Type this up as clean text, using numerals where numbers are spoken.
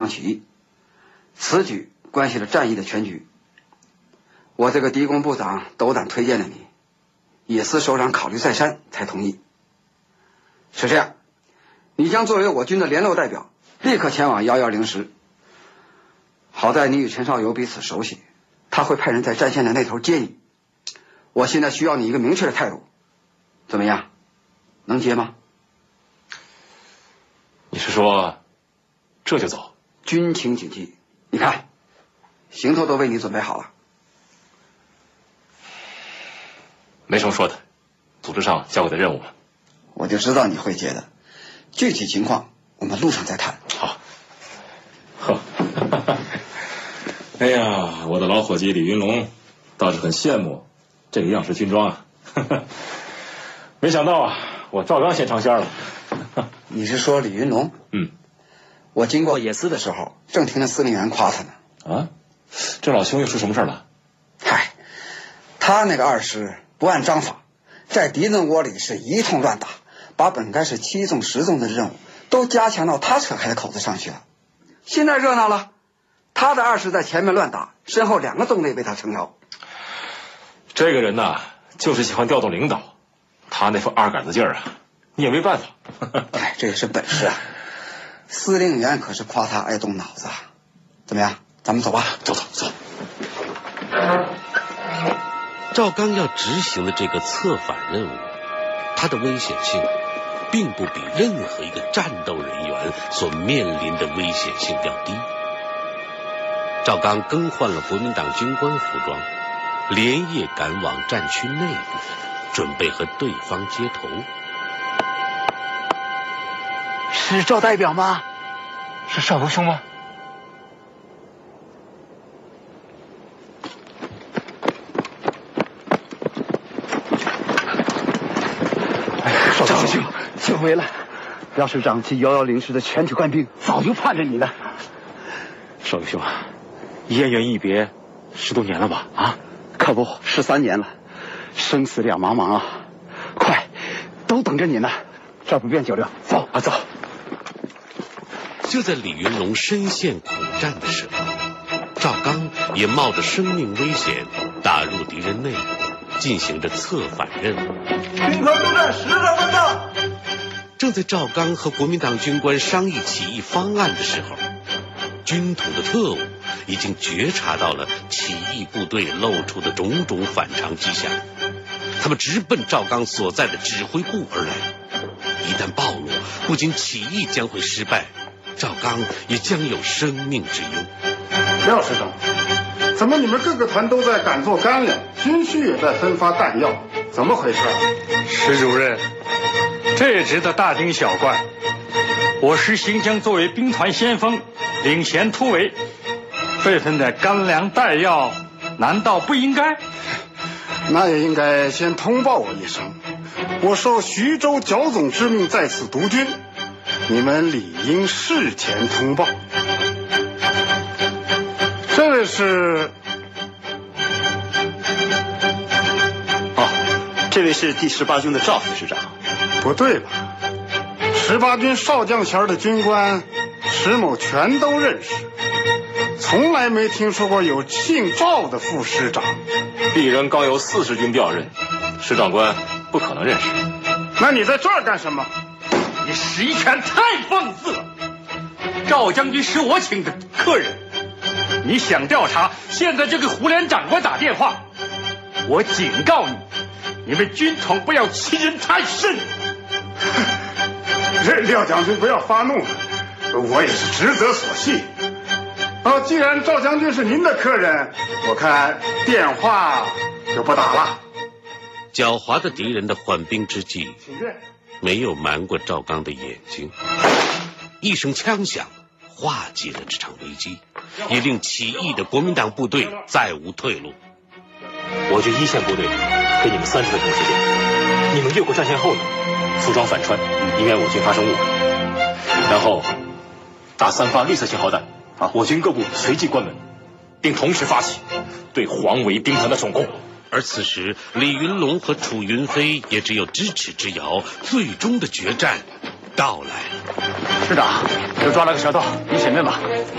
起义，此举关系了战役的全局。我这个敌工部长斗胆推荐了你，野司首长考虑再三才同意。是这样，你将作为我军的联络代表，立刻前往110师。好在你与陈少游彼此熟悉，他会派人在战线的那头接你。我现在需要你一个明确的态度，怎么样？能接吗？ 你是说这就走？ 军情谨记，你看，行头都为你准备好了。 没什么说的，组织上交给的任务了。 我就知道你会接的，具体情况我们路上再谈。 好。呵，哎呀，我的老伙计李云龙倒是很羡慕这个样式军装啊。没想到啊，我赵刚先尝鲜了。 你是说李云龙？ 嗯， 我经过野司的时候，正听着司令员夸他呢。 啊，这老兄又出什么事了？ 嗨，他那个2师不按章法，在敌人窝里是一通乱打，把本该是7纵10纵的任务都加强到他扯开的口子上去了。现在热闹了，他的2师在前面乱打，身后2个纵队被他撑腰。 这个人呐，就是喜欢调动领导，他那副二杆子劲儿啊，你也没办法。 哎，这也是本事啊！司令员可是夸他爱动脑子啊。怎么样，咱们走吧。 走。 赵刚要执行的这个策反任务，它的危险性并不比任何一个战斗人员所面临的危险性要低。赵刚更换了国民党军官服装，连夜赶往战区内部，准备和对方接头。 是赵代表吗？是少游兄吗？少游兄，久违了。廖师长及110师的全体官兵早就盼着你呢。少游兄，燕园一别10多年了吧？啊，可不，13年了，生死两茫茫啊！快，都等着你呢。这不便久留，走啊走。 就在李云龙深陷苦战的时候，赵刚也冒着生命危险打入敌人内部，进行着策反任务。 兵团作战10个分到。 正在赵刚和国民党军官商议起义方案的时候，军统的特务已经觉察到了起义部队露出的种种反常迹象，他们直奔赵刚所在的指挥部而来。一旦暴露，不仅起义将会失败，赵刚也将有生命之忧。 廖师长，怎么你们各个团都在赶做干粮，军需也在分发弹药，怎么回事？ 石主任，这也值得大惊小怪。我师行将作为兵团先锋，领衔突围，被分的干粮弹药，难道不应该？ 那也应该先通报我一声。我受徐州剿总之命在此督军，你们理应事前通报。这位是？ 这位是第18军的赵副师长。 不对吧？18军少将衔的军官，石某全都认识，从来没听说过有姓赵的副师长。 鄙人刚由40军调任，师长官不可能认识。 那你在这儿干什么？ 你使一拳太放肆了！赵将军是我请的客人，你想调查，现在就给胡连长官打电话。我警告你，你们军统不要欺人太甚。 廖将军不要发怒，我也是职责所系。既然赵将军是您的客人，我看电话就不打了。 狡猾的敌人的缓兵之计没有瞒过赵刚的眼睛，一声枪响化解了这场危机，也令起义的国民党部队再无退路。 我军一线部队给你们30分钟时间，你们越过战线后呢，服装反穿，以免我军发生误会，然后打3发绿色信号弹，我军各部随即关门，并同时发起对黄维兵团的总攻。 而此时李云龙和楚云飞也只有咫尺之遥，最终的决战到来了。 师长，又抓了个蛇头，你前面吧。